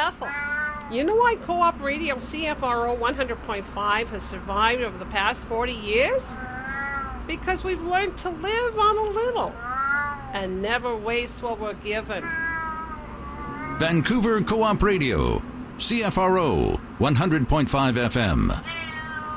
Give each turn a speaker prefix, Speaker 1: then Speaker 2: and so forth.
Speaker 1: Bethel. You know why Co-op Radio CFRO 100.5 has survived over the past 40 years? Because we've learned to live on a little and never waste what we're given.
Speaker 2: Vancouver Co-op Radio, CFRO 100.5 FM.